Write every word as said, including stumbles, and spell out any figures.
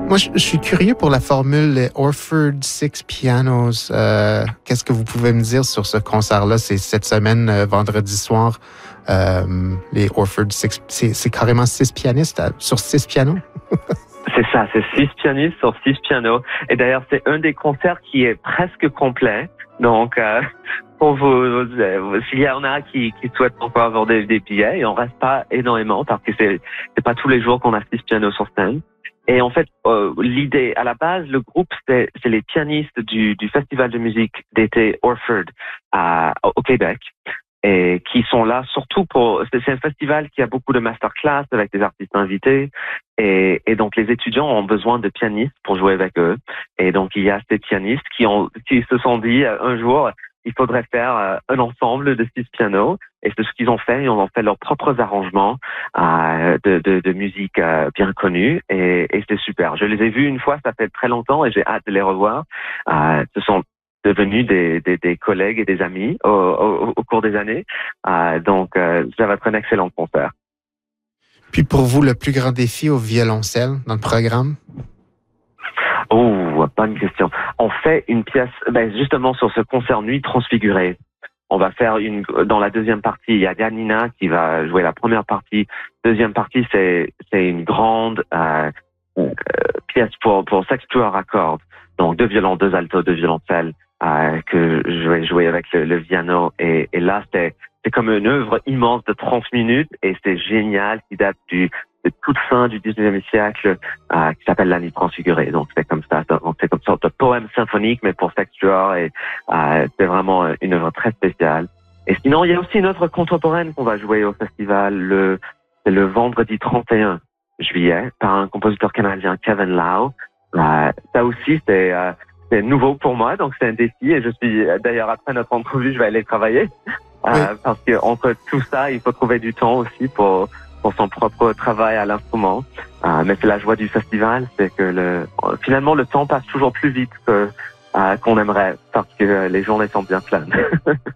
Moi, je, je suis curieux pour la formule les Orford Six Pianos. Euh, qu'est-ce que vous pouvez me dire sur ce concert-là? C'est cette semaine, euh, vendredi soir. Euh, les Orford Six, c'est, c'est carrément six pianistes à, sur six pianos? C'est ça, c'est six pianistes sur six pianos. Et d'ailleurs, c'est un des concerts qui est presque complet. Donc, euh, pour vous, vous, s'il y en a qui, qui souhaitent encore avoir des, des billets, il en reste pas énormément parce que c'est, c'est pas tous les jours qu'on a six pianos sur scène. Et en fait, euh, l'idée, à la base, le groupe, c'est, c'est les pianistes du, du festival de musique d'été Orford à, au Québec. Et qui sont là surtout pour... C'est un festival qui a beaucoup de masterclass avec des artistes invités. Et, et donc, les étudiants ont besoin de pianistes pour jouer avec eux. Et donc, il y a ces pianistes qui, ont, qui se sont dit, un jour, il faudrait faire un ensemble de six pianos. Et c'est ce qu'ils ont fait. Ils ont fait leurs propres arrangements euh, de, de, de musique euh, bien connue. Et, et c'est super. Je les ai vus une fois, ça fait très longtemps, et j'ai hâte de les revoir. Euh, ce sont devenus des, des, des collègues et des amis au, au, au cours des années. Euh, donc, euh, ça va être un excellent concert. Puis pour vous, le plus grand défi au violoncelle dans le programme? Oh, bonne question. On fait une pièce, ben justement sur ce concert Nuit transfigurée. On va faire une, dans la deuxième partie, il y a Janina qui va jouer la première partie. Deuxième partie, c'est, c'est une grande euh, euh, pièce pour, pour sextuor à cordes. Donc, deux violons, deux altos, deux violoncelles. Euh, que je vais jouer avec le, le piano et, et là c'est c'est comme une œuvre immense de trente minutes et c'est génial, qui date du de toute fin du dix-neuvième siècle, euh, qui s'appelle La Nuit transfigurée. Donc c'est comme ça, donc c'est comme une sorte de poème symphonique mais pour sextuor et euh, c'est vraiment une œuvre très spéciale. Et sinon il y a aussi une œuvre contemporaine qu'on va jouer au festival le c'est le vendredi trente et un juillet par un compositeur canadien, Kevin Lau. Euh, ça aussi c'est euh, C'est nouveau pour moi, donc c'est un défi et je suis, d'ailleurs, après notre entrevue, je vais aller travailler. Euh, oui. Parce que entre tout ça, il faut trouver du temps aussi pour, pour son propre travail à l'instrument. Euh, mais c'est la joie du festival, c'est que le, finalement, le temps passe toujours plus vite que, euh, qu'on aimerait parce que les journées sont bien pleines.